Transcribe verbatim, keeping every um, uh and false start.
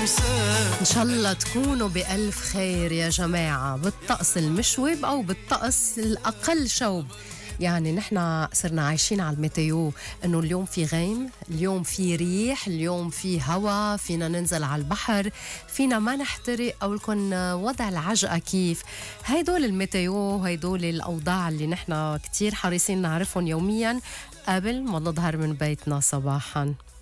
إن شاء الله تكونوا بألف خير يا جماعة، بالطقس المشوب أو بالطقس الأقل شوب. يعني نحنا صرنا عايشين على الميتيو إنه اليوم في غيم، اليوم في ريح، اليوم في هوا، فينا ننزل على البحر، فينا ما نحترق، أو لكن وضع العجقة كيف. هيدول الميتيو، هيدول الأوضاع اللي نحنا كتير حريصين نعرفهم يوميا قبل ما نظهر من بيتنا صباحا.